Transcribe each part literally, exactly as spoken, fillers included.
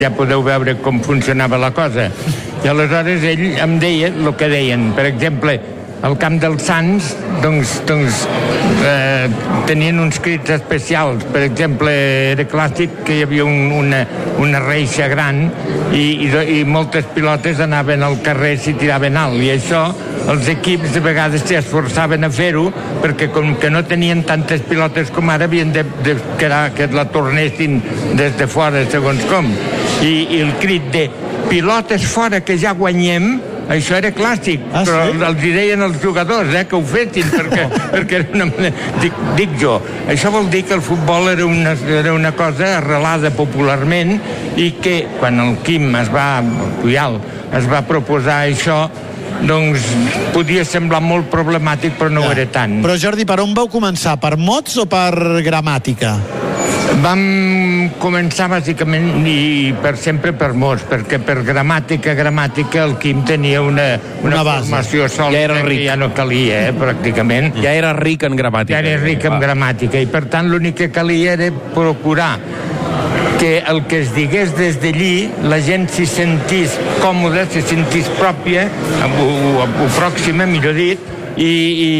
ja podeu veure com funcionava la cosa. I aleshores ell em deia el que deien. Per exemple, al camp dels Sants, doncs, doncs eh, tenien uns crits especials. Per exemple, era clàssic que hi havia un, una, una reixa gran i, i, i moltes pilotes anaven al carrer si tiraven alt. I això els equips de vegades s'esforçaven a fer-ho perquè com que no tenien tantes pilotes com ara havien de, de que, era, que la tornessin des de fora segons com. I, i el crit de pilotes fora que ja guanyem, això era clàssic, ah, però sí? Els hi deien els jugadors eh, que ho fessin, perquè, perquè era una manera... Dic, dic jo, això vol dir que el futbol era una, era una cosa arrelada popularment i que quan el Quim es va, el Puyal, es va proposar això, doncs podia semblar molt problemàtic, però no ja. Ho era tant. Però Jordi, per on vau començar? Per mots o per gramàtica? Vam començar bàsicament i per sempre per mots, perquè per gramàtica, gramàtica el Quim tenia una, una, una formació sòlida ja que ja no calia, eh, pràcticament. Ja era ric en gramàtica. Ja era ric en gramàtica i per tant l'únic que calia era procurar que el que es digués des d'allí la gent s'hi sentís còmoda, s'hi sentís pròpia o, o, o pròxima, millor dit, i, i,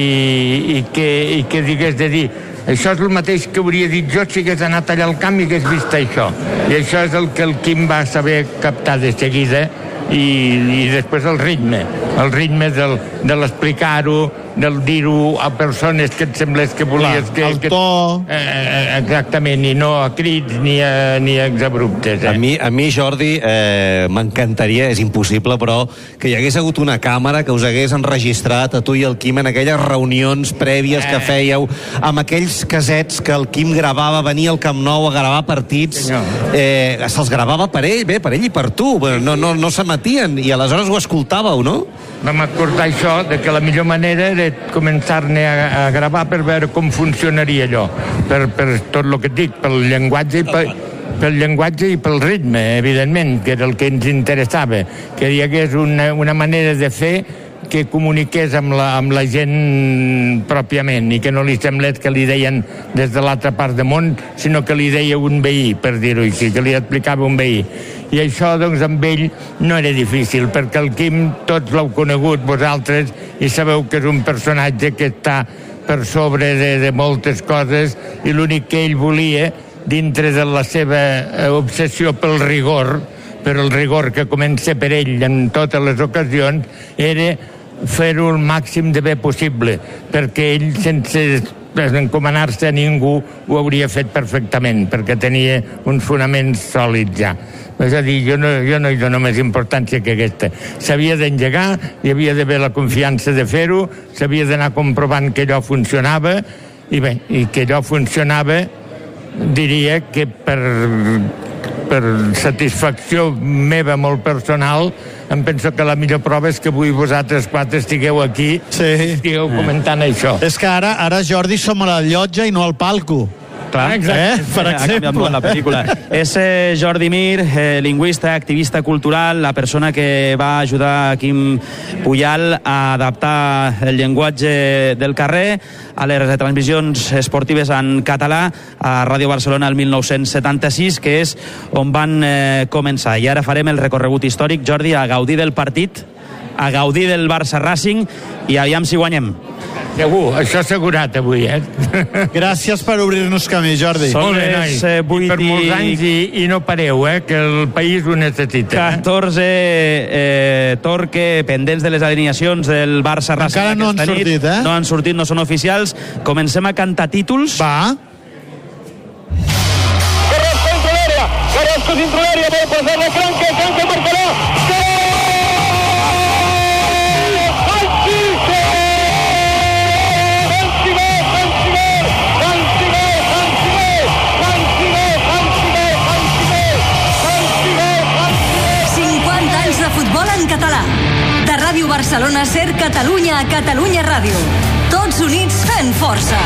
i, que, i que digués de dir això és el mateix que hauria dit jo si hagués anat allà al camp i hagués vist això. I això és el que el Quim va saber captar de seguida i, i després el ritme. El ritme del, de l'explicar-ho, del dir-ho a persones que et semblés que volies... Clar, que, el que, to... Eh, exactament, i no a crits ni a, ni a exabruptes. Eh? A mi, a mi Jordi, eh, m'encantaria, és impossible, però que hi hagués hagut una càmera que us hagués enregistrat a tu i el Quim en aquelles reunions prèvies que fèieu, amb aquells casets que el Quim gravava, venia al Camp Nou a gravar partits, eh, se'ls gravava per ell, bé, per ell i per tu, no, no, no s'emetien, i aleshores ho escoltàveu, no? Vam acordar això, de que la millor manera era començar-ne a, a gravar per veure com funcionaria allò, per, per tot el que et dic, pel llenguatge i pel, pel llenguatge i pel ritme, evidentment, que era el que ens interessava, que hi hagués una, una manera de fer que comuniqués amb la, amb la gent pròpiament i que no li semblés que li deien des de l'altra part del món, sinó que li deia un veí, per dir-ho així, que li explicava un veí. I això, doncs, amb ell no era difícil, perquè el Quim tots l'heu conegut vosaltres i sabeu que és un personatge que està per sobre de, de moltes coses i l'únic que ell volia, dintre de la seva obsessió pel rigor, per el rigor que comença per ell en totes les ocasions, era fer-ho el màxim de bé possible, perquè ell, sense encomanar-se a ningú, ho hauria fet perfectament, perquè tenia uns fonaments sòlids ja. És a dir, jo no, jo no hi dono més importància que aquesta. S'havia d'engegar, hi havia d'haver la confiança de fer-ho, s'havia d'anar comprovant que allò funcionava, i bé, i que allò funcionava, diria que per... per satisfacció meva molt personal, em penso que la millor prova és que avui vosaltres quatre estigueu aquí sí. estigueu comentant eh. això. És que ara, ara Jordi, som a la llotja i no al palco. Clar, eh? Per exemple. La pel·lícula. És eh, Jordi Mir, eh, lingüista, activista cultural, la persona que va ajudar a Quim Puyal a adaptar el llenguatge del carrer a les transmissions esportives en català a Ràdio Barcelona el mil nou-cents setanta-sis, que és on van eh, començar. I ara farem el recorregut històric, Jordi, a gaudir del partit, a gaudir del Barça Racing i aviam si guanyem. Segur, això assegurat avui, eh? Gràcies per obrir-nos camí, Jordi. Són les eh, vuit per molts anys i, i no pareu, eh? Que el país ho necessita. catorze eh, Torque, pendents de les alineacions del Barça Racing. Encara no han nit. sortit, eh? No han sortit, no són oficials. Comencem a cantar títols. Va. Carrasco dentro del área, Carrasco dentro del área, va a pasar la Franca, Franca marcará. Ràdio Barcelona, Ser Catalunya, a Catalunya Ràdio. Tots units fent força.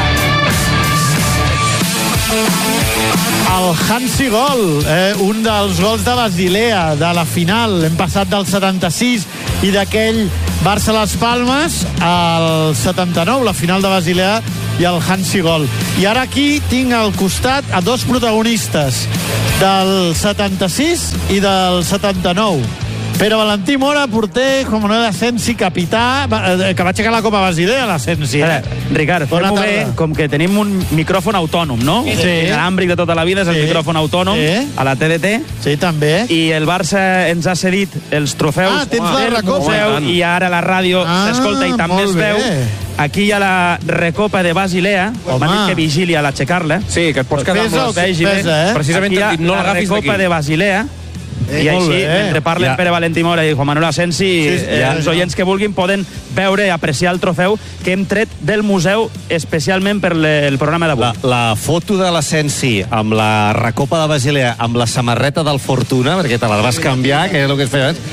El Hansi Gol, eh, un dels gols de Basilea, de la final. Hem passat del setanta-sis i d'aquell Barça-Las Palmes al setanta-nou, la final de Basilea, i el Hansi Gol. I ara aquí tinc al costat a dos protagonistes del setanta-sis i del setanta-nou. Però Valentí Mora, porter, Juan Manuel Asensi, capità, que va aixecar la Copa Basilea, l'Asensi. Eh? Ricard, fem-ho bé, com que tenim un micròfon autònom, no? Sí. L'àmbric de tota la vida és el sí. micròfon autònom, sí. a la T D T. Sí, també. I el Barça ens ha cedit els trofeus. Ah, tens la recopa. I ara la ràdio ah, s'escolta i també es veu. Aquí hi ha la recopa de Basilea. M'ha dit que vigili a l'aixecar-la. Sí, que et pots quedar amb les... Pesa, eh? Precisament aquí hi ha no la recopa de Basilea. I així, bé, eh? mentre parlen ja. Pere Valentí Mora i Juan Manuel Asensi, sí, sí, eh, els oients que vulguin poden veure i apreciar el trofeu que hem tret del museu especialment per el programa d'avui. La, la foto de l'Asensi amb la recopa de Basilea, amb la samarreta del Fortuna, perquè te la vas canviar, que és el que es feia abans,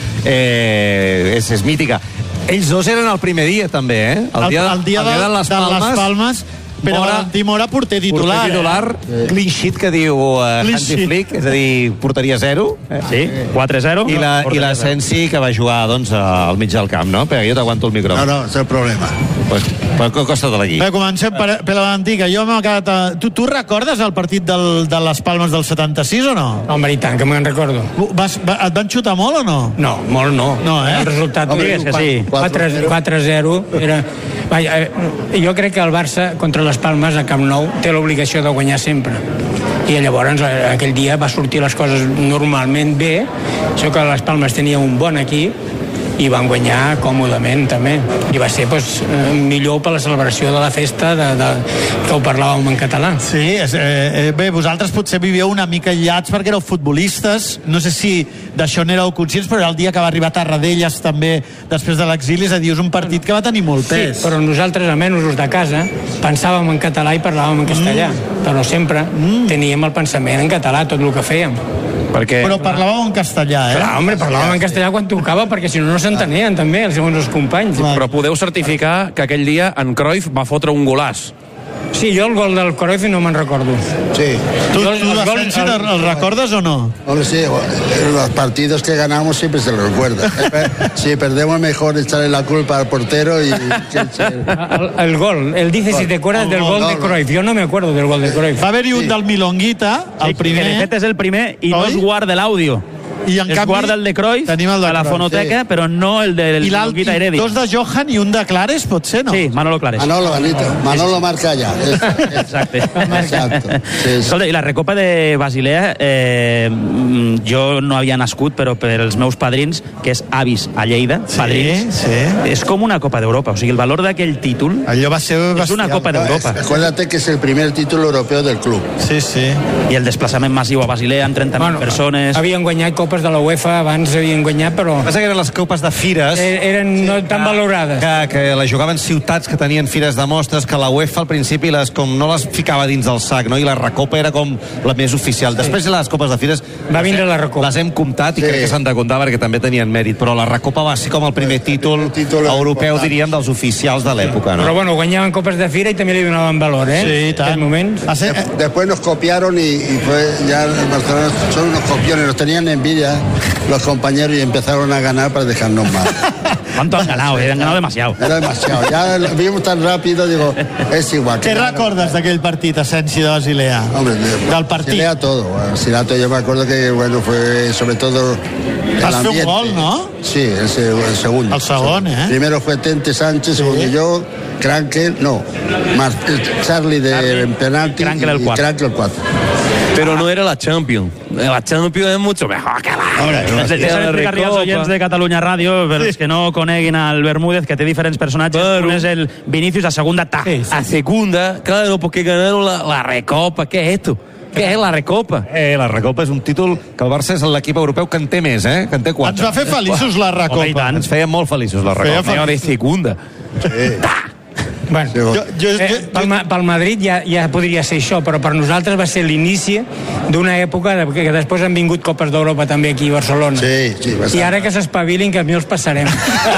eh, és, és mítica. Ells dos eren el primer dia, també, eh? El dia, el, el dia, el dia de, de, les Palmes, de les Palmes, però Mora, Valentí Mora porter titular. Porter titular, eh? clean sheet que diu uh, Hansi Flick, és a dir, porteria zero. Eh? Sí, quatre zero. I la, i la Sensi que va jugar doncs, al mig del camp, no? Perquè jo t'aguanto el micròfon. No, no, és el problema. Pues, pues costa-te aquí. Bé, comencem per, per Valentí, que jo m'ha quedat... A... Tu, tu recordes el partit del, de les Palmes del setanta-sis o no? Home, i tant, que me'n recordo. Vas, va, et van xutar molt o no? No, molt no. No, eh? El resultat... Home, digues que sí. quatre zero. Era... Vaja, eh, jo crec que el Barça contra les Palmes a Camp Nou té l'obligació de guanyar sempre. I llavors aquell dia va sortir les coses normalment bé. Això que les Palmes tenia un bon equip i van guanyar còmodament també, i va ser pues, millor per la celebració de la festa de, de, que ho parlàvem en català. Sí, és, eh, bé, vosaltres potser vivíeu una mica aïllats perquè éreu futbolistes, no sé si d'això n'éreu conscients, però era el dia que va arribar a Tarradellas també després de l'exili, és a dir, és un partit que va tenir molt pes. Sí, però nosaltres, almenys els de casa, pensàvem en català i parlàvem en castellà, mm. però sempre mm. teníem el pensament en català, tot el que fèiem. Perquè... Però parlàveu en castellà, eh? Clar, home, parlàvem en castellà quan tocava, perquè si no, no s'entenien també, segons els companys. Però podeu certificar que aquell dia en Cruyff va fotre un golàs. Sí, jo el gol del Cruyff no me'n recordo. Sí. ¿Tú, tú el, el, el, el, el recordas o no? Hombre, sí, los partidos que ganamos siempre se los recuerda. Si perdemos mejor echarle la culpa al portero y... El, el gol, él dice si te acuerdas del gol de Cruyff. Yo no me acuerdo del gol de Cruyff. Va haver-hi un del Milonguita, el primer... Que de fet és el primer i no es guarda l'àudio. I en es canvi, guarda el de Cruyff tenim el de a la Cruyff, fonoteca, sí. Però no el de Milonguita Heredia. Dos de Johan i un de Clares, pot ser, no? Sí, Manolo Clares. Manolo, Manito. Manolo marca allà. Exacte. Exacto. Sí, sí. Escolta, i la recopa de Basilea, eh, jo no havia nascut, però per els meus padrins, que és avis a Lleida, sí, padrins, sí. És com una copa d'Europa. O sigui, el valor d'aquell títol allò va ser bestial. És una copa d'Europa. No, acuérdate que és el primer títol europeu del club. Sí, sí. I el desplaçament massiu a Basilea amb trenta mil bueno, persones. Havien guanyat copes de la UEFA, abans havien guanyat, però... Passa que eren les copes de fires... Eren no tan valorades. Que, que les jugaven ciutats que tenien fires de mostres, que la UEFA al principi les, com no les ficava dins del sac, no? I la recopa era com la més oficial. Sí. Després les copes de fires... Va vindre la recopa. Les hem comptat i sí. Crec que s'han de comptar perquè també tenien mèrit, però la recopa va ser com el primer títol, el títol europeu, important. Diríem, dels oficials de l'època, no? Però bueno, guanyaven copes de fira i també li donaven valor, eh? Sí, tant. En moments. De, después nos copiaron y, y fue ya Barcelona son unos copiones, nos tenían envidia los compañeros y empezaron a ganar para dejarnos mal. ¿Cuánto han ganado? Eh? Han ganado demasiado. Era demasiado. Ya lo vimos tan rápido, digo, es igual. ¿Qué recordas d'aquell partit, Asensi, de Basilea? Hombre, del partit. Basilea todo. Basilea, yo me acuerdo que, bueno, fue sobre todo el Vas ambiente. fer un gol, no? Sí, el, el segundo. El segon, eh? Primero fue Tente Sánchez, sí. Segundo yo, Krankel, no, Mar Charlie de Charlie, penalti Krankel el y Krankel el cuatro. Pero no era la Champions. La Champions es mucho mejor que la... Ahora, deixa'm explicar-li als oients de Catalunya Ràdio, per els que no coneguin al Bermúdez, que té diferents personatges. Pero, un és el Vinicius, a segunda ta. Sí, sí. A segunda, claro, porque ganaron la, la Recopa. ¿Qué es esto? Què és la Recopa? Eh, la Recopa és un títol que el Barça és l'equip europeu que en té més, eh? Que en té quatre. Ens va fer feliços la Recopa. Home, ens feia molt feliços la Recopa. De segunda. Sí. Bueno, jo, jo, eh, pel, pel Madrid ja, ja podria ser això, però per nosaltres va ser l'inici d'una època de, que després han vingut Copes d'Europa també aquí a Barcelona. Sí, sí, i ara que s'espavilin, que a mi els passarem.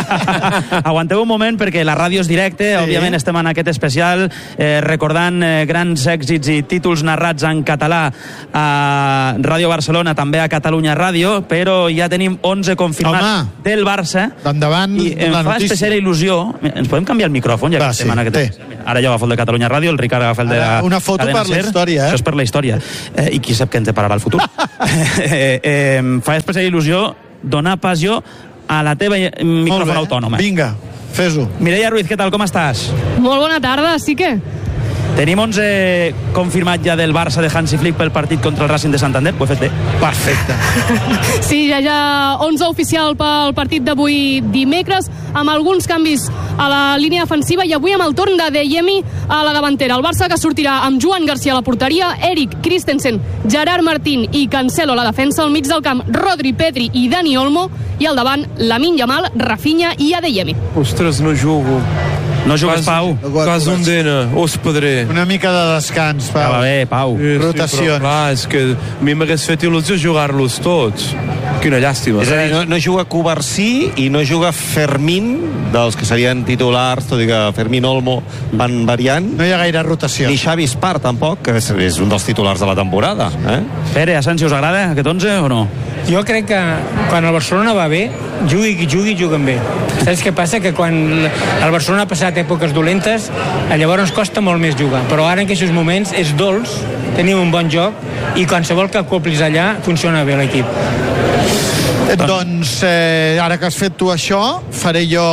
Aguanteu un moment, perquè la ràdio és directe, sí. Òbviament estem en aquest especial eh, recordant eh, grans èxits i títols narrats en català a Ràdio Barcelona, també a Catalunya Ràdio, però ja tenim onze confirmats Home, del Barça. Endavant i em fa notícia. especial il·lusió. Ens podem canviar el micròfon, ja que Va, estem sí. en aquest... Ara jo agafo el de Catalunya Ràdio, el Ricard agafa el de la una foto cadena per la SER. història, eh? Això és per la història. Eh, I qui sap què ens depararà el futur. eh, eh, fa especial il·lusió donar passió a la teva micròfon autònoma. Vinga, fes-ho. Mireia Ruiz, què tal, com estàs? Molt bona tarda, sí que... Tenim onze confirmat ja del Barça de Hansi Flick pel partit contra el Racing de Santander. Ho he fet bé. Perfecte. Sí, ja ja onze oficial pel partit d'avui dimecres, amb alguns canvis a la línia defensiva i avui amb el torn de Deyemi a la davantera. El Barça que sortirà amb Joan Garcia a la porteria, Eric Christensen, Gerard Martín i Cancelo a la defensa, al mig del camp Rodri, Pedri i Dani Olmo, i al davant Lamine Yamal, Rafinha i Adeyemi. Ostres, no jugo. No jugues, Pau? Cas un dena, Hospedrer. Una mica de descans, Pau. Ja va bé, Pau. Sí, Rotacions. Sí, però clar, és que a mi m'hagués fet il·lusió jugar-los tots. Quina llàstima. És a dir, no, no juga Covarsí i no juga Fermín, dels que serien titulars, tot i que Fermín Olmo van variant. No hi ha gaire rotació. Ni Xavi Espart, tampoc, que és, és un dels titulars de la temporada. Eh? Pere, Asensio, us agrada aquest onze o no? Jo crec que quan el Barcelona va bé, jugui qui jugui, juguen bé. Saps què passa? Que quan el Barcelona ha passat èpoques dolentes, llavors costa molt més jugar. Però ara en aquests moments és dolç, tenim un bon joc i qualsevol que acoplis allà funciona bé l'equip. Doncs eh, ara que has fet tu això, faré jo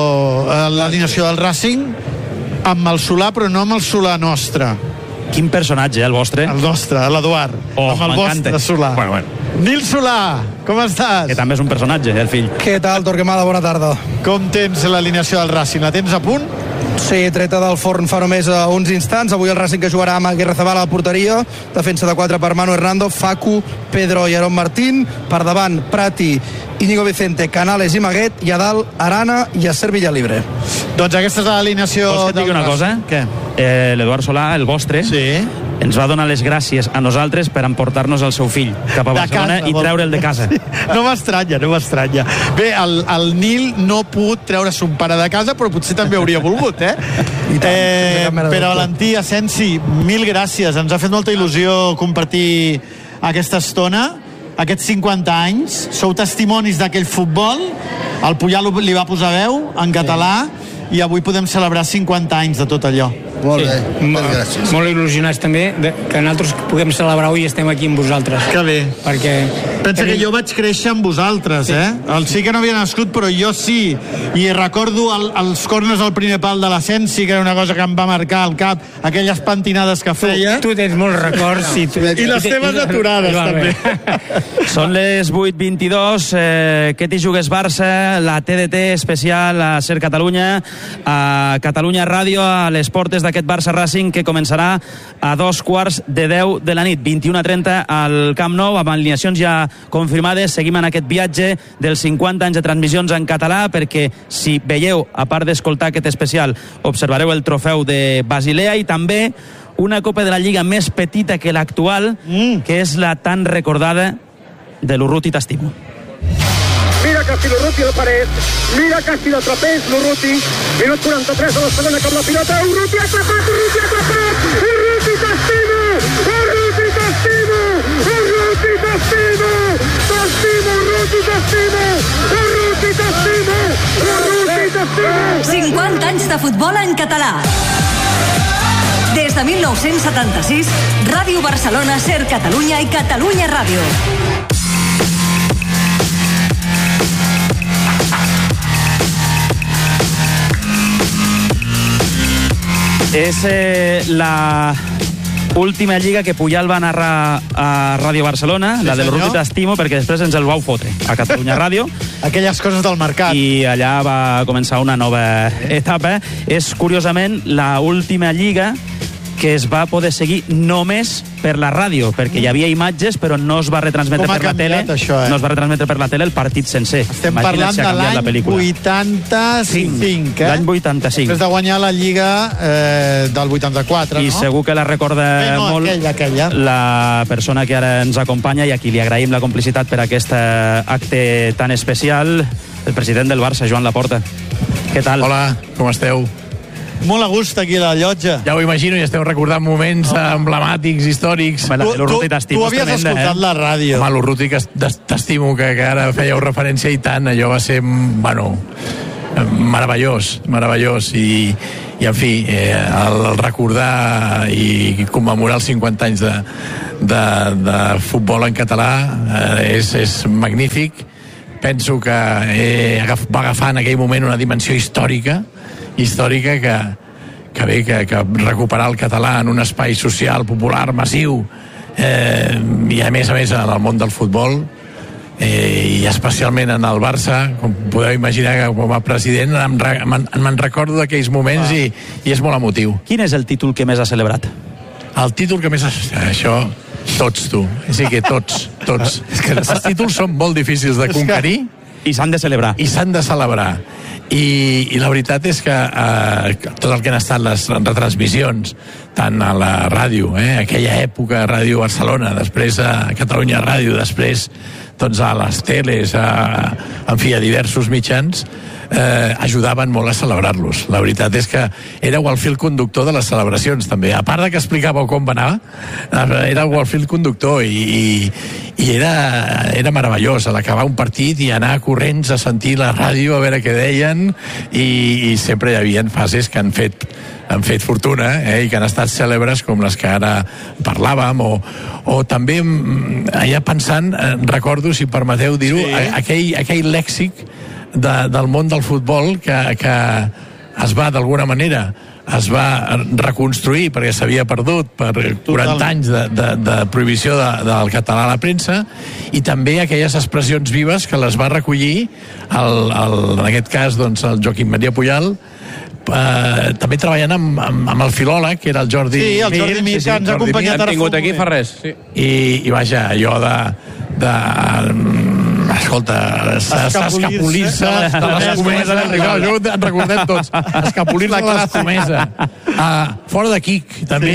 eh, l'alineació del Racing amb el Solà, però no amb el Solà nostre. Quin personatge, eh, el vostre? El nostre, l'Eduard. Oh, amb el m'encanta. vostre Solà. Bueno, bueno. Nil Solà, com estàs? Que també és un personatge, el fill. Què tal, Torquemada? Bona tarda. Com tens l'alineació del Racing? La tens a punt? Sí, treta del forn fa només uh, uns instants. Avui el Racing que jugarà amb Aguirre Zabala a la porteria. Defensa de quatre per Manu Hernando, Facu, Pedro i Aaron Martín. Per davant, Prati, Íñigo Vicente, Canales i Maguet. I a dalt, Arana i Acer Villalibre. Doncs aquesta és l'alineació... Vols que et digui una cosa? Què? Eh, L'Eduard Solà, el vostre, sí. ens va donar les gràcies a nosaltres per emportar-nos el seu fill cap a Barcelona i treure'l de casa. Sí. No m'estranya, no m'estranya. Bé, el, el Nil no ha pogut treure son pare de casa, però potser també hauria volgut, eh? I tant, eh Pere de Valentí, Asensi, mil gràcies. Ens ha fet molta il·lusió compartir aquesta estona, aquests cinquanta anys. Sou testimonis d'aquell futbol. El Puyal li va posar veu en català i avui podem celebrar cinquanta anys de tot allò. Molt bé, Sí. moltes gràcies. Molt il·lusionats també de, que nosaltres puguem celebrar avui i estem aquí amb vosaltres. Que bé. Perquè... Pensa que jo vaig créixer amb vosaltres, eh? El sí que no havia nascut, però jo sí. I recordo el, els corners al primer pal de l'Asensi, que era una cosa que em va marcar al cap, aquelles pentinades que feia. Tu tens molts records. I, tu, I les teves aturades, també. Són les vuit vint-i-dos, eh, que t'hi jugues Barça, la T D T especial a Ser Catalunya, a Catalunya Ràdio, a les portes d'aquest Barça Racing, que començarà a dos quarts de deu de la nit, vint-i-una trenta al Camp Nou, amb alineacions ja confirmades. Seguim en aquest viatge dels cinquanta anys de transmissions en català, perquè si veieu, a part d'escoltar aquest especial, observareu el trofeu de Basilea i també una Copa de la Lliga més petita que l'actual, mm. que és la tan recordada de l'Urruti T'estimo. Mira casi l'Urruti al pared, mira casi l'atrapés l'Urruti, minut quaranta-tres de la segona com la pilota, Urruti atrapat, Urruti atrapat, Urruti T'estimo, Urruti T'estimo, Urruti T'estimo, T'estimo, Urruti T'estimo, Urruti T'estimo, Urruti T'estimo. cinquanta anys de futbol en català. Des de mil nou-cents setanta-sis, Ràdio Barcelona, Ser Catalunya i Catalunya Ràdio. És eh, la última lliga que Puyal va narrar a Ràdio Barcelona, sí, la del Urruti T'estimo, perquè després ens el vau fotre a Catalunya Ràdio. Aquelles coses del mercat. I allà va començar una nova etapa. És, curiosament, la última lliga que es va poder seguir només per la ràdio, perquè hi havia imatges però no es va retransmetre per la tele, això, eh? no es va retransmetre per la tele el partit sencer. Estem Imagina't parlant si ha de canviat la l'any pel·lícula. vuitanta-cinc, eh? L'any vuitanta-cinc. Després de guanyar la Lliga eh, del vuitanta-quatre, I no? segur que la recorda Bé, no, molt aquella, aquella. la persona que ara ens acompanya i a qui li agraïm la complicitat per aquest acte tan especial, el president del Barça, Joan Laporta. Què tal? Hola, com esteu? Molt a gust aquí a la llotja. Ja ho imagino, i esteu recordant moments no. emblemàtics, històrics. Home, tu, tu, tu havies tremenda, escoltat eh? la ràdio. Home, l'Urruti T'estimo, que, que ara fèieu referència, i tant, allò va ser, bueno, meravellós, meravellós, i, i en fi, eh, el, el recordar i commemorar els cinquanta anys de, de, de futbol en català eh, és, és magnífic. Penso que eh, va agafar en aquell moment una dimensió històrica, històrica que, que bé, que, que recuperar el català en un espai social, popular, massiu, eh, i a més a més en el món del futbol, eh, i especialment en el Barça, com podeu imaginar que com a president em, me'n, me'n recordo d'aquells moments ah. i, i és molt emotiu. Quin és el títol que més ha celebrat? El títol que més ha... Això, tots, tu. Sí que tots, tots. És que els títols són molt difícils de conquerir. I s'han de celebrar. I s'han de celebrar. I, i la veritat és que eh, tot el que han estat les retransmissions, tant a la ràdio, eh, aquella època, Ràdio Barcelona, després a Catalunya Ràdio, després doncs, a les teles, a, en fi, a diversos mitjans, eh, ajudaven molt a celebrar-los. La veritat és que éreu el fil conductor de les celebracions, també. A part de que explicàveu com va anar, éreu el fil conductor i, i, i era, era meravellós a l'acabar un partit i anar corrents a sentir la ràdio, a veure què deien, i, i sempre hi havia fases que han fet han fet fortuna, eh, i que han estat cèlebres com les que ara parlàvem, o, o també allà pensant, eh, recordo, si permeteu dir-ho, sí. aquell, aquell lèxic de, del món del futbol que, que es va, d'alguna manera, es va reconstruir perquè s'havia perdut per quaranta anys de, de, de prohibició de, del català a la premsa, i també aquelles expressions vives que les va recollir el, el, en aquest cas doncs, el Joaquim Maria Pujal, Uh, també treballant amb, amb, amb el filòleg, que era el Jordi sí, el Jordi Mir, que ens ha acompanyat ara. Tingut aquí fa res. Sí. I, i vaja, allò de, de escolta, escapolir-se de l'escomesa, en recordem tots, escapolir-se de l'escomesa, fora de quic, també,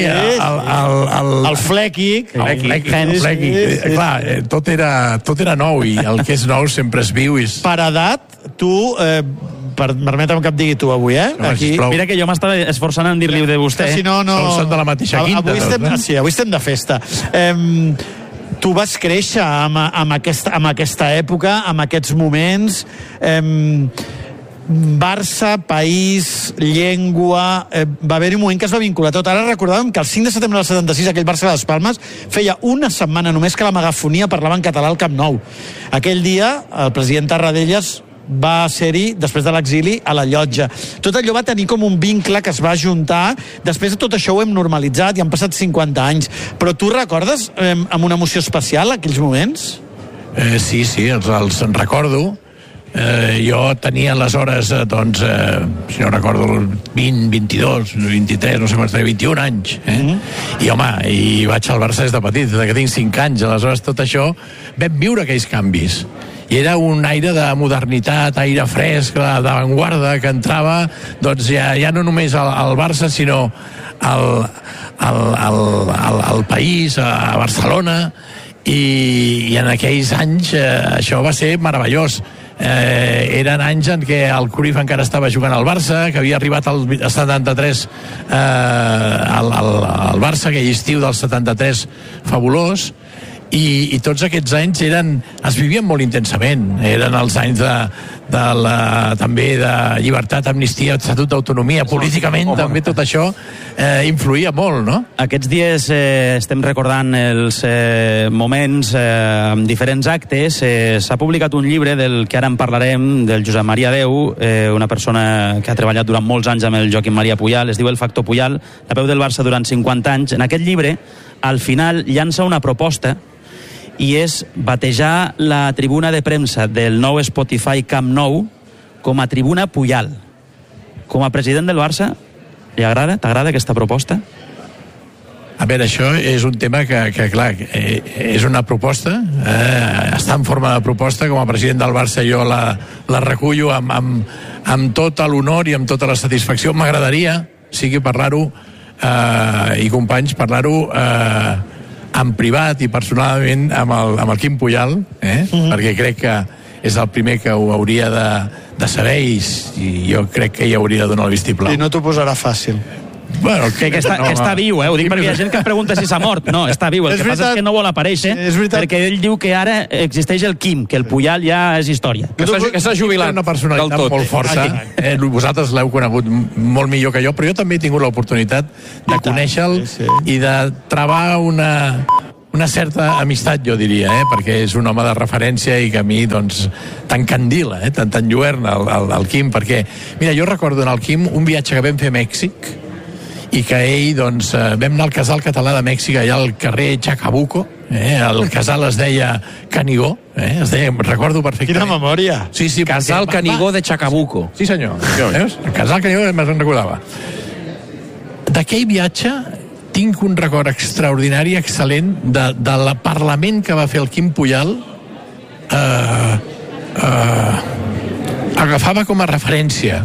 el flequic, el flequic, clar, tot era nou, i el que és nou sempre es viu. Per edat, tu... Per, permeta'm que em digui tu avui, eh? No, Aquí... Mira que jo m'estava esforçant en dir-li de vostè. Si no, no... Són de la mateixa quinta. Avui estem, no? Sí, avui estem de festa. Eh, tu vas créixer amb, amb, aquesta, amb aquesta època, amb aquests moments... Eh, Barça, país, llengua... Eh, va haver-hi un moment que es va vincular tot. Ara recordàvem que el cinc de setembre del setanta-sis aquell Barça de les Palmes feia una setmana només que la megafonia parlava en català al Camp Nou. Aquell dia el president Tarradellas va ser-hi, després de l'exili, a la llotja. Tot allò va tenir com un vincle que es va juntar. Després de tot això ho hem normalitzat i han passat cinquanta anys. Però tu recordes eh, amb una emoció especial aquells moments? Eh, sí, sí, els, els recordo. Eh, jo tenia aleshores, eh, doncs, eh, si no recordo, vint, vint-i-dos, vint-i-tres, no sé quants, vint-i-un anys. Eh? Mm-hmm. I, home, i vaig al Barça des de petit, des que tinc cinc anys. Aleshores, tot això, vam viure aquells canvis. I era un aire de modernitat, aire fresc, d'avantguarda, que entrava, doncs, ja, ja no només al, al Barça, sinó al, al, al, al, al país, a Barcelona, i, i en aquells anys eh, això va ser meravellós. Eh, eren anys en què el Cruyff encara estava jugant al Barça, que havia arribat al setanta-tres eh, al, al, al Barça, aquell estiu del setanta-tres fabulós, i, i tots aquests anys eren, es vivien molt intensament. Eren els anys de, de la, també de llibertat, amnistia, estatut d'autonomia, políticament home, també tot això eh, influïa molt, no? Aquests dies eh, estem recordant els eh, moments eh, amb diferents actes. Eh, s'ha publicat un llibre del que ara en parlarem, del Josep Maria Deu, eh, una persona que ha treballat durant molts anys amb el Joaquim Maria Pujal, es diu El Factor Pujal, la veu del Barça durant cinquanta anys. En aquest llibre, al final, llança una proposta i és batejar la tribuna de premsa del nou Spotify Camp Nou com a tribuna Pujal. Com a president del Barça, li agrada? T'agrada aquesta proposta? A veure, això és un tema que, que clar, eh, és una proposta, eh, està en forma de proposta. Com a president del Barça jo la, la recullo amb, amb, amb tot l'honor i amb tota la satisfacció. M'agradaria, sigui parlar-ho, eh, i companys, parlar-ho eh, en privat i personalment amb el, amb el Quim Pujal, eh? Mm-hmm. Perquè crec que és el primer que ho hauria de, de saber, i, i jo crec que hi hauria de donar el vistiplau. I no t'ho posarà fàcil. Bueno, que, que, està, no, que està viu, eh? Ho dic perquè hi ha gent que es pregunta si s'ha mort. No, està viu. El que passa és que no vol aparèixer perquè ell diu que ara existeix el Quim, que el Puyal ja és història. Que s'ha jubilat. Una personalitat molt forta. Eh, vosaltres l'heu conegut molt millor que jo, però jo també he tingut l'oportunitat de conèixer-lo i de travar una... una certa amistat, jo diria, eh? Perquè és un home de referència i que a mi, doncs, t'encandila, eh? Tant enlluerna el, el, el Quim, perquè, mira, jo recordo en el Quim un viatge que vam fer a Mèxic i que ell, doncs, vam anar al casal català de Mèxic, allà al carrer Chacabuco, eh? El casal es deia Canigó, eh? Es deia, recordo perfectament. Quina memòria! Sí, sí, casal perquè, Canigó va, de Chacabuco. Sí, senyor. Veus? El casal Canigó me'n recordava. D'aquell viatge tinc un record extraordinari, excel·lent, de, de la Parlament que va fer el Quim Puyal. Eh, eh, agafava com a referència.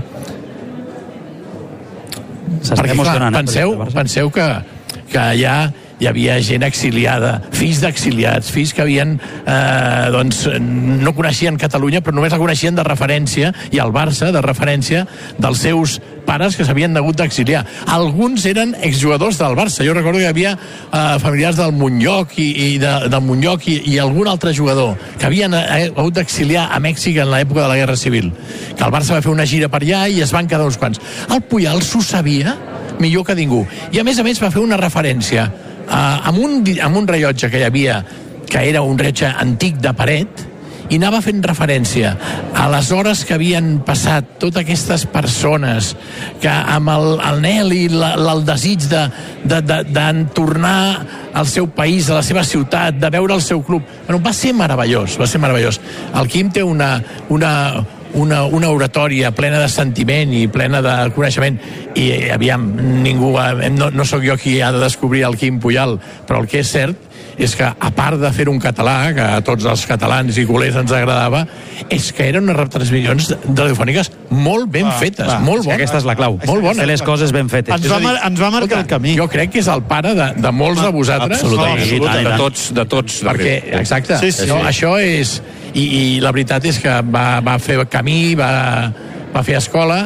Perquè, clar, penseu, penseu que, que allà hi havia gent exiliada, fills d'exiliats, fills que havien, eh, doncs, no coneixien Catalunya, però només la coneixien de referència, i el Barça de referència dels seus pares que s'havien hagut d'exiliar. Alguns eren exjugadors del Barça. Jo recordo que hi havia eh, familiars del Montllòc i, i de, del Montllòc i, i algun altre jugador que havien eh, hagut d'exiliar a Mèxic en l'època de la Guerra Civil. Que el Barça va fer una gira per allà i es van quedar uns quants. El Puyal s'ho sabia millor que ningú. I a més a més va fer una referència Uh, amb, un, amb un rellotge que hi havia, que era un rellotge antic de paret, i anava fent referència a les hores que havien passat totes aquestes persones que amb el, el anhel i la, la, el desig de, de, de, de tornar al seu país, a la seva ciutat, de veure el seu club. Bueno, va ser meravellós, va ser meravellós. El Quim té una, una, una, una oratòria plena de sentiment i plena de coneixement, i aviam, ningú, no, no sóc jo qui ha de descobrir el Quim Puyal, però el que és cert és que, a part de fer un català, que a tots els catalans i culers ens agradava, és que eren unes retransmissions radiofòniques molt ben va, fetes, va, molt bones. Aquesta és la clau. Molt bones. Fer les coses ben fetes. Ens va, ens va marcar el camí. Jo crec que és el pare de, de molts de vosaltres. Absolutament. Sí, de, de tots. De tots de perquè, exacte. Sí, sí. No, això és... I, I la veritat és que va, va fer camí, va, va fer escola,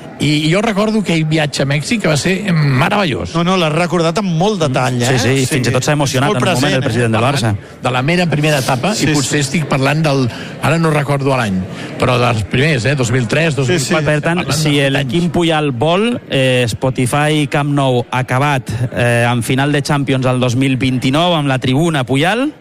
i jo recordo aquell viatge a Mèxic que va ser meravellós. No, no, l'has recordat amb molt detall, eh? Sí, sí, sí. Fins i tot s'ha emocionat en el moment el president eh? del Barça. De la mera primera etapa, sí, i potser sí. estic parlant del... Ara no recordo l'any, però dels primers, eh? dos mil tres, dos mil quatre... Sí, sí. Per tant, si el Quim Puyal vol, eh, Spotify Camp Nou acabat eh, en final de Champions el dos mil vint-i-nou amb la tribuna Puyal,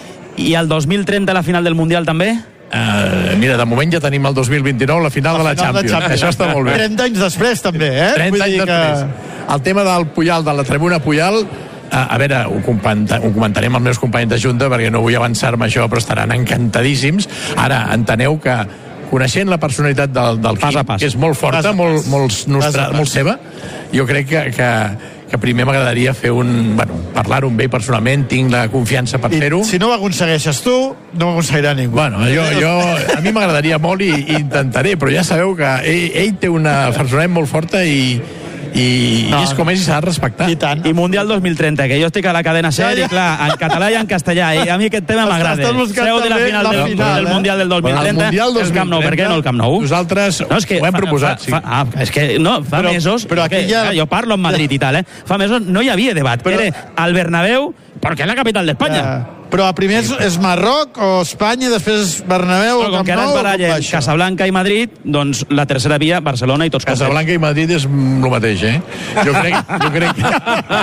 i el dos mil trenta la final del Mundial també? Uh, mira, de moment ja tenim el dos mil vint-i-nou la final, la de la Champions. Champions. Això està molt bé. trenta anys després, també, eh? trenta anys després. Que... El tema del Puyal, de la tribuna Puyal, uh, a veure, ho, comenta, ho comentarem amb els meus companys de Junta, perquè no vull avançar-me això, però estaran encantadíssims. Ara, enteneu que coneixent la personalitat del, del Quim, que és molt forta, molt, molt, nostra, molt seva, jo crec que, que que primer m'agradaria fer un... Bueno, parlar-ho amb ell personalment, tinc la confiança per fer-ho. Si no ho aconsegueixes tu, no ho aconseguirà ningú. Bueno, jo, jo, a mi m'agradaria molt i, i intentaré, però ja sabeu que ell, ell té una personalitat molt forta i, i, no, i és com ell s'ha de respectar. I tant. I Mundial dos mil trenta, que jo estic a la cadena SER, ja, ja. I clar, en català i en castellà, i a mi aquest tema m'agrada. Seu de la final, la del, final del eh? Mundial del dos mil trenta, bueno, el, el Camp Nou, per què no el Camp Nou? Nosaltres no, és que ho hem fa, proposat, fa, sí. Fa, ah, és que no, fa però, mesos, però que, ja... jo parlo en Madrid i tal, eh? Fa mesos no hi havia debat, però... era al Bernabéu, perquè és la capital d'Espanya. Ja. Però primer és, és Marroc o Espanya, després és Bernabéu o Camp Nou. Com que ara es barallen Casablanca i Madrid, doncs la tercera via, Barcelona i tots. Casablanca i Madrid és el mateix, eh? Jo crec, jo crec que...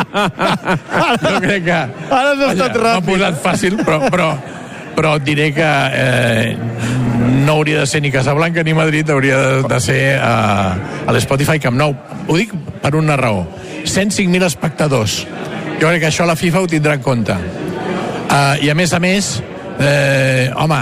jo crec que... Ara has estat ràpid. M'ha posat fàcil, però, però, però et diré que eh, no hauria de ser ni Casablanca ni Madrid, hauria de, de ser uh, a l'Spotify Camp Nou. Ho dic per una raó. cent cinc mil espectadors. Jo crec que això la FIFA ho tindrà en compte. Uh, I a més a més, eh, home,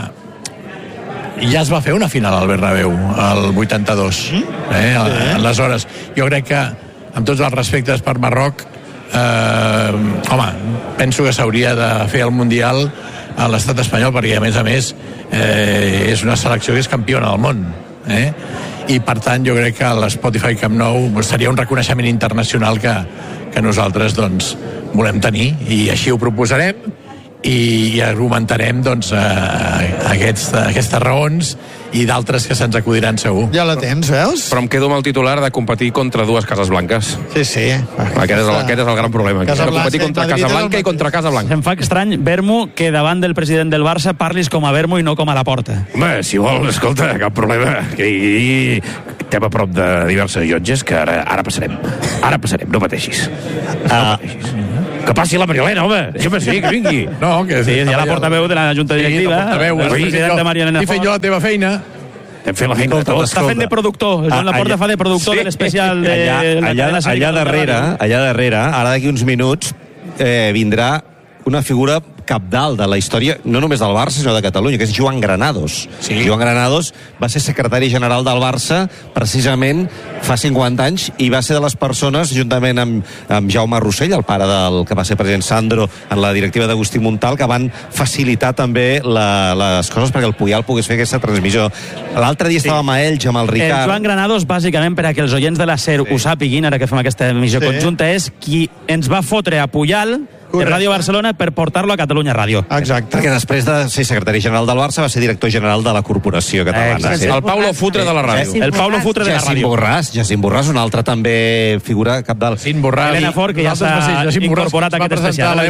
ja es va fer una final al Bernabéu, el vuitanta-dos. Eh, aleshores, jo crec que, amb tots els respectes per Marroc, eh, home, penso que s'hauria de fer el Mundial a l'estat espanyol, perquè a més a més eh, és una selecció que és campiona del món. Eh? I per tant jo crec que l'Spotify Camp Nou seria un reconeixement internacional que, que nosaltres doncs volem tenir, i així ho proposarem. i, i argumentarem doncs, eh, aquests, aquestes raons i d'altres que se'ns acudiran segur. Ja la tens, veus? Però em quedo amb el titular de competir contra dues Cases Blanques. Sí, sí. Aquest és el, aquest és el gran problema. Aquí. De competir contra Casa Blanca i contra Casa Blanca. Em fa estrany, Vermo, que davant del president del Barça parlis com a Vermo i no com a Laporta. Home, si vol, escolta, cap problema. Que hi estem a prop de diverses llotges que ara, ara passarem. Ara passarem, no pateixis. No pateixis. Que passi la Mariolena, home. Deixa'm ser, que vingui. No, que sí, ja la portaveu de la Junta Directiva. Sí, la portaveu. El president de Mariolena. I fent jo la teva feina. Estem fent la feina de tots. Està fent de productor. El Joan Laporta fa de productor de l'especial de allà, allà, allà darrere, allà darrere, ara d'aquí uns minuts, eh, vindrà una figura cabdal de la història, no només del Barça, sinó de Catalunya, que és Joan Granados. Sí. Joan Granados va ser secretari general del Barça precisament fa cinquanta anys i va ser de les persones, juntament amb, amb Jaume Rossell, el pare del que va ser president Sandro en la directiva d'Agustí Montal, que van facilitar també la, les coses perquè el Puyal pogués fer aquesta transmissió. L'altre dia sí. estàvem a Elx amb el Ricard. El Joan Granados, bàsicament, per a que els oients de la SER sí. ho sàpiguin, ara que fem aquesta emissió sí. conjunta, és qui ens va fotre a Puyal de Ràdio Barcelona per portar-lo a Catalunya Ràdio. Exacte. Perquè després de ser secretari general del Barça va ser director general de la Corporació Catalana. Sí. El Paulo Futre de la ràdio. El Paulo Futre de la ràdio. Jacint Borràs, Jacint Borràs, un altre també figura capdalt. Jacint Borràs. Elena Fort, que ja s'ha incorporat a aquest especial.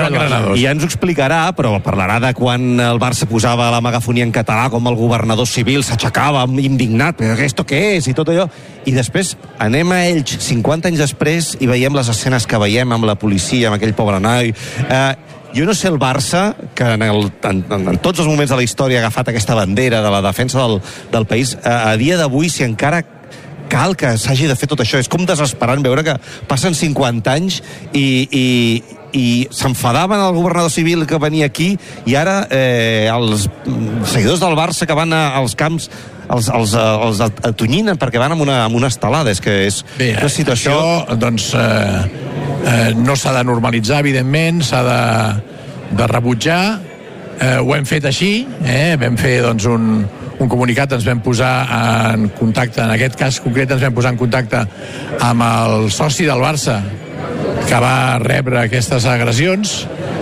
I ja ens ho explicarà, però parlarà de quan el Barça posava la megafonia en català, com el governador civil s'aixecava indignat, però esto què és? I tot allò. I després anem a Elx cinquanta anys després i veiem les escenes que veiem amb la policia, amb aquell pobre noi. Eh, jo no sé el Barça, que en, el, en, en tots els moments de la història ha agafat aquesta bandera de la defensa del, del país, eh, a dia d'avui, si encara cal que s'hagi de fer tot això. És com desesperant veure que passen cinquanta anys i, i, i s'enfadaven el governador civil que venia aquí i ara eh, els seguidors del Barça que van a, als camps els, els, els atonyinen perquè van amb una, amb una estelada. És que és Bé, una situació... Això, doncs, eh, eh, no s'ha de normalitzar, evidentment, s'ha de, de rebutjar. Eh, ho hem fet així, eh? Vam fer, doncs, un, un comunicat, ens vam posar en contacte, en aquest cas concret ens vam posar en contacte amb el soci del Barça que va rebre aquestes agressions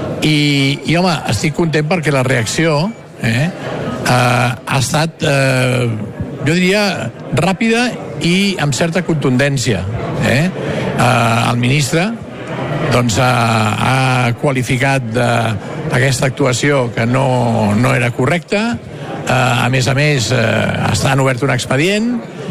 i, i home, estic content perquè la reacció eh, eh, ha estat eh, jo diria ràpida i amb certa contundència. eh? Eh, el ministre doncs ha, ha qualificat de, aquesta actuació que no, no era correcta. Eh, a més a més eh, estan obert un expedient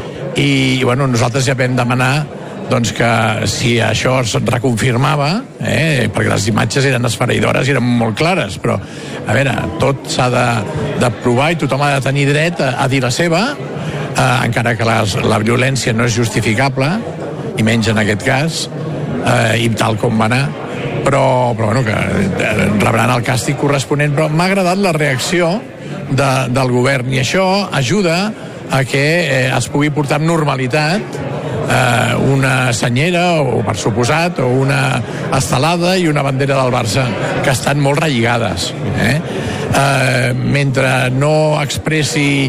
i bueno, nosaltres ja vam demanar doncs que si això es reconfirmava, eh, perquè les imatges eren esfereïdores i eren molt clares, però a veure, tot s'ha de, de provar i tothom ha de tenir dret a, a dir la seva, eh, encara que les, la violència no és justificable, i menys en aquest cas, eh, i tal com va anar, però, però bueno, que rebran el càstig corresponent. Però m'ha agradat la reacció de, del govern i això ajuda a que eh, es pugui portar amb normalitat eh, una senyera, o per suposat, o una estelada i una bandera del Barça, que estan molt relligades. Eh? Eh, mentre no expressi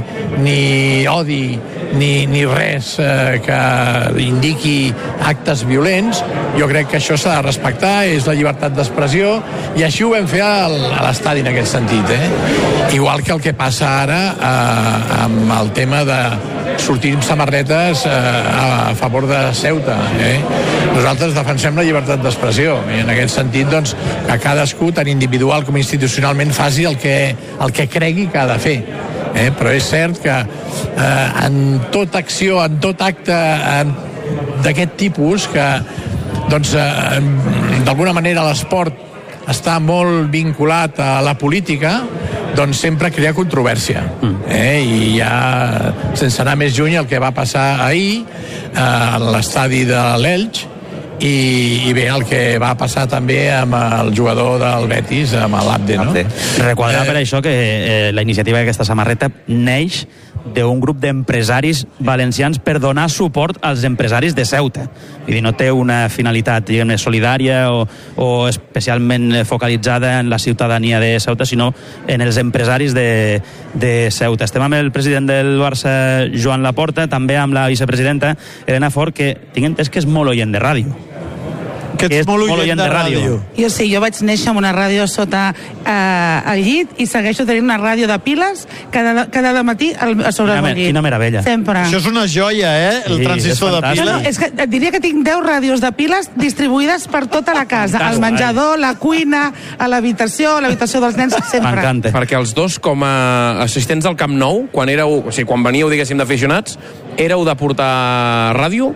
ni odi ni, ni res eh, que indiqui actes violents, jo crec que això s'ha de respectar, és la llibertat d'expressió, i així ho vam fer al, a l'estadi en aquest sentit. Eh? Igual que el que passa ara eh, amb el tema de sortir amb samarretes eh, a favor de Ceuta. Eh? Nosaltres defensem la llibertat d'expressió i en aquest sentit doncs, que cadascú, tant individual com institucionalment, faci el que, el que cregui que ha de fer. Eh? Però és cert que eh, en tota acció, en tot acte d'aquest tipus, que doncs, eh, d'alguna manera l'esport està molt vinculat a la política, doncs sempre crea controvèrsia. Eh? I ja, sense anar més lluny, el que va passar ahir eh, a l'estadi de l'Elx, i, i bé, el que va passar també amb el jugador del Betis, amb l'Abde, no? Requadrar eh, per això que eh, la iniciativa d'aquesta samarreta neix d'un grup d'empresaris valencians per donar suport als empresaris de Ceuta. Vull dir, no té una finalitat, diguem-ne, solidària o, o especialment focalitzada en la ciutadania de Ceuta, sinó en els empresaris de, de Ceuta. Estem amb el president del Barça, Joan Laporta, també amb la vicepresidenta Elena Fort, que tinc entès que és molt oient de ràdio. que ets molt oient de ràdio. Jo sí, jo vaig néixer amb una ràdio sota eh, el llit i segueixo tenint una ràdio de piles cada, cada matí al, sobre Quina, el llit. quina meravella. Sempre. Això és una joia, eh? El Sí, transistor és de fantàstic. piles. No, no, és que et diria que tinc deu ràdios de piles distribuïdes per tota la casa. Al menjador, la cuina, a l'habitació, a l'habitació dels nens, sempre. M'encanta. Perquè els dos, com a assistents del Camp Nou, quan éreu, o sigui, quan veníeu, diguéssim, d'aficionats, éreu de portar ràdio?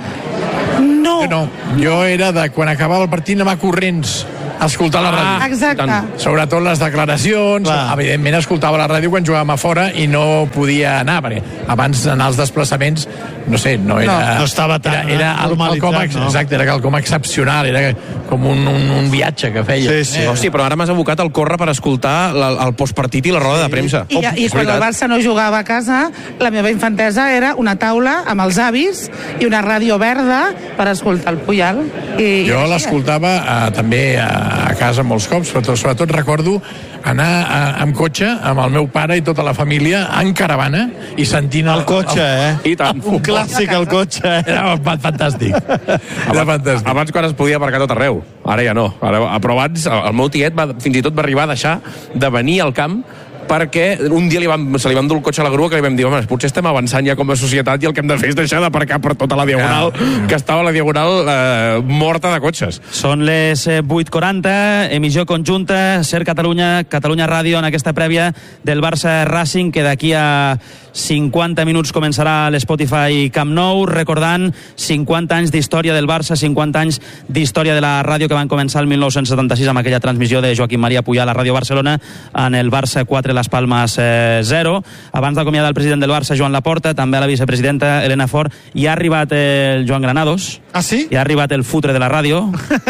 No. Jo no. Jo era de, quan acabava el partit, anar corrents a escoltar la ràdio. Ah, exacte. Sobretot les declaracions. Clar. Evidentment escoltava la ràdio quan jugàvem a fora i no podia anar, perquè abans d'anar als desplaçaments, no sé, no era... No, no estava tan Era, era el, normalitzat, quelcom, ex- no? exacte, era quelcom excepcional, era com un, un, un viatge que feia. Sí, sí. Eh? Hosti, però ara m'has abocat al córrer per escoltar la, el postpartit i la roda de premsa. I, i quan el Barça no jugava a casa, la meva infantesa era una taula amb els avis i una ràdio verda per escoltar el Puyal. I, Jo i l'escoltava eh, també a, a casa molts cops, però sobretot recordo anar a, amb cotxe amb el meu pare i tota la família en caravana i sentint el, El cotxe, eh? I tant. Un clàssic, el cotxe, eh? Era fantàstic. Era fantàstic. Abans, quan es podia aparcar tot arreu. Ara ja no. Ara, però abans, el meu tiet va, fins i tot va arribar a deixar de venir al camp perquè un dia li vam, se li va endur el cotxe a la grua que li vam dir, home, potser estem avançant ja com a societat i el que hem de fer és deixar d'aparcar per tota la diagonal, Ja. que estava a la diagonal eh, morta de cotxes. Són les eh, vuit quaranta, emissió conjunta, Ser Catalunya, Catalunya Ràdio, en aquesta prèvia del Barça Racing, que d'aquí a cinquanta minuts començarà l'Spotify Camp Nou, recordant cinquanta anys d'història del Barça, cinquanta anys d'història de la ràdio que van començar el mil nou-cents setanta-sis amb aquella transmissió de Joaquim Maria Puyal a Ràdio Barcelona en el Barça quatre, Las Palmas eh, zero. Abans d'acomiadar el president del Barça, Joan Laporta, també a la vicepresidenta Elena Fort, i ha arribat el Joan Granados. Ah, sí? I ha arribat el futre de la ràdio.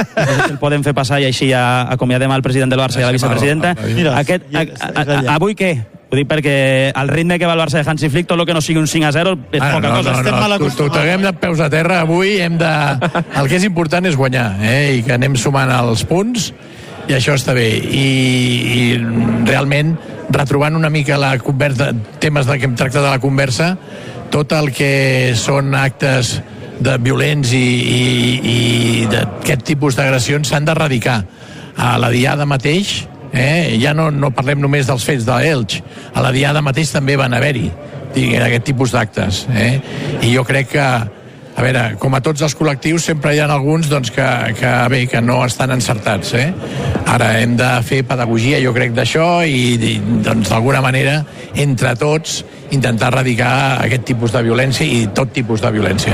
El podem fer passar i així ja acomiadem al president del Barça i a la vicepresidenta. Mira, Aquest, a, a, a, avui què? Ho dic perquè al ritme que va el Barça de Hansi Flick, tot el que no sigui un cinc a zero és Ah, poca no, cosa. no, Estem no, mal no. acostumats. Toquem de peus a terra avui, hem de... El que és important és guanyar, eh? I que anem sumant els punts, i això està bé. I, i realment, retrobant una mica la conversa, temes de que hem tractat de la conversa, tot el que són actes de violents i, i, i d'aquest tipus d'agressions s'han d'erradicar. A la Diada mateix, eh, ja no, no parlem només dels fets de l'Elx, a la Diada mateix també van haver-hi aquest tipus d'actes. Eh? I jo crec que, a veure, com a tots els col·lectius, sempre hi ha alguns doncs, que, que, bé, que no estan encertats. Eh? Ara hem de fer pedagogia, jo crec, d'això i, i doncs, d'alguna manera, entre tots, intentar erradicar aquest tipus de violència i tot tipus de violència.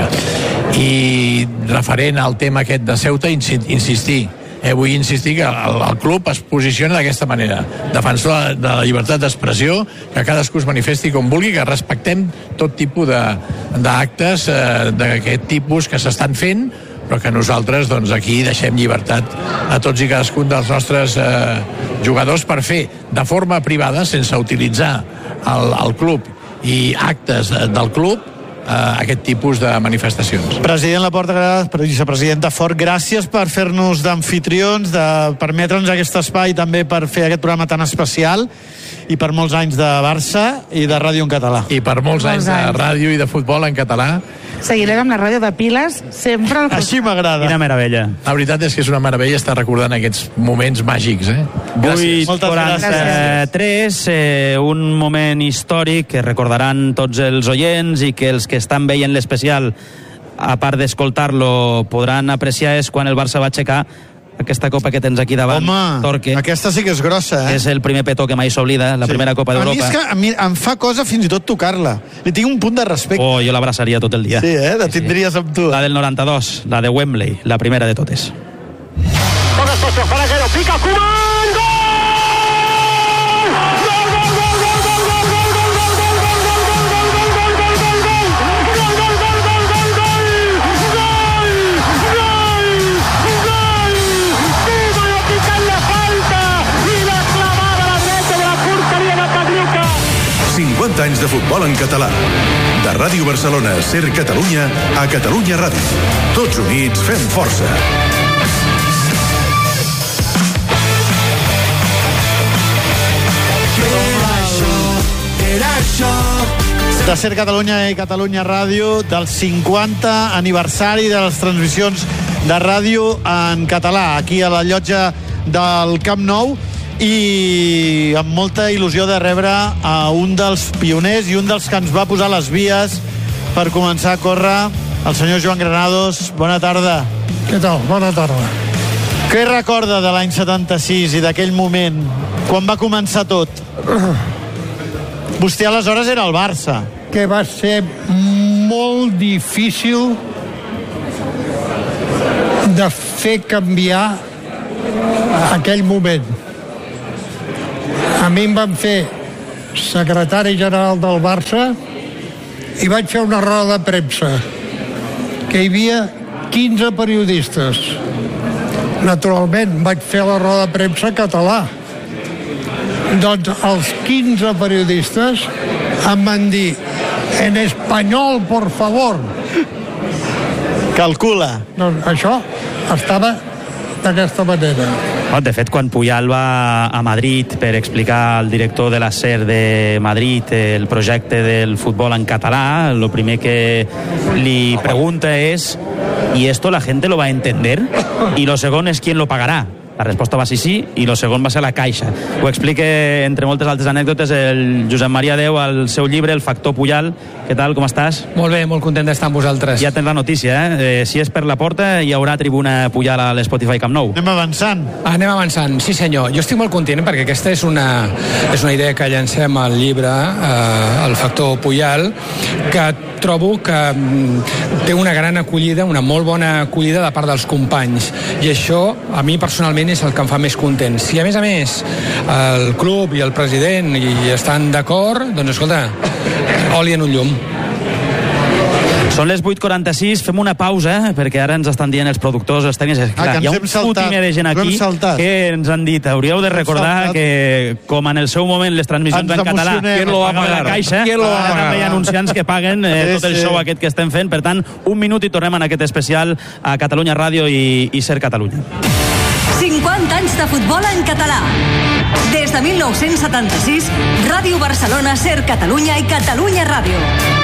I referent al tema aquest de Ceuta, insistir, Eh, vull insistir que el, el club es posiciona d'aquesta manera, defensor de la llibertat d'expressió, que cadascú es manifesti com vulgui, que respectem tot tipus d'actes eh, d'aquest tipus que s'estan fent, però que nosaltres doncs, aquí deixem llibertat a tots i cadascun dels nostres eh, jugadors per fer de forma privada, sense utilitzar el, el club i actes del club, Uh, aquest tipus de manifestacions. President Laporta, vicepresidenta Fort, gràcies per fer-nos d'amfitrions, de permetre'ns aquest espai també per fer aquest programa tan especial i per molts anys de Barça i de ràdio en català. I per molts, molts anys, anys de ràdio i de futbol en català. Seguirem amb la ràdio de piles sempre. Al... Així m'agrada. Quina meravella. La veritat és que és una meravella estar recordant aquests moments màgics. Eh? vuit quaranta-tres, eh, un moment històric que recordaran tots els oients i que els que estan veient l'especial, a part d'escoltar-lo, podran apreciar és quan el Barça va aixecar aquesta copa que tens aquí davant. Home, Torque. Aquesta sí que és grossa, eh? És el primer petó que mai s'oblida, la sí. primera Copa d'Europa. A mi és que a mi em fa cosa fins i tot tocar-la. Li tinc un punt de respecte. Oh, jo l'abraçaria tot el dia. Sí, eh? La tindries amb tu. La del noranta-dos, la de Wembley, la primera de totes. Toca Socio, Faraguero, pica, Koeman, gol! cinquanta anys de futbol en català. De Ràdio Barcelona, Ser Catalunya, a Catalunya Ràdio. Tots units fem força. De Ser Catalunya i Catalunya Ràdio, del cinquanta aniversari de les transmissions de ràdio en català, aquí a la llotja del Camp Nou, i amb molta il·lusió de rebre a un dels pioners i un dels que ens va posar les vies per començar a córrer, el senyor Joan Granados. Bona tarda. Què tal? Bona tarda. Què recorda de l'any setanta-sis i d'aquell moment, quan va començar tot? Vostè aleshores era el Barça. Que va ser molt difícil de fer canviar aquell moment. A mi em van fer secretari general del Barça i vaig fer una roda de premsa que hi havia quinze periodistes. Naturalment vaig fer la roda de premsa català. Doncs els quinze periodistes em van dir en espanyol, por favor. Calcula. Doncs això estava d'aquesta manera. De fet, quan Puyal va a Madrid per explicar al director de la SER de Madrid el projecte del futbol en català, lo primer que li pregunta és ¿y esto la gente lo va a entender? Y lo segon és ¿quién lo pagará? La resposta va ser sí, i el segon va ser la Caixa. Ho explica, entre moltes altres anècdotes, el Josep Maria Deu al seu llibre El factor Puyal. Què tal, com estàs? Molt bé, molt content d'estar amb vosaltres. Ja tens la notícia, eh? eh si és per la porta, hi haurà tribuna Puyal a l'Spotify Camp Nou. Anem avançant. Anem avançant, sí senyor. Jo estic molt content perquè aquesta és una, és una idea que llancem al llibre, eh, El factor Puyal, que trobo que mm, té una gran acollida, una molt bona acollida de part dels companys. I això, a mi personalment, és el que em fa més content. Si a més a més el club i el president hi estan d'acord, doncs escolta, oli en un llum. Són les vuit quaranta-sis, fem una pausa, perquè ara ens estan dient els productors, els tècnics, clar, ah, hi ha un fotimer de gent aquí que ens han dit, hauríeu de recordar que, com en el seu moment les transmissions en català ¿quién lo va a pagar? La Caixa, ¿quién lo va a pagar? També hi ha anunciants que paguen eh, tot el show aquest que estem fent. Per tant, un minut i tornem en aquest especial a Catalunya Ràdio i, i Ser Catalunya. cinquanta anys de futbol en català. Des de mil nou-cents setanta-sis, Ràdio Barcelona, Ser Catalunya i Catalunya Ràdio.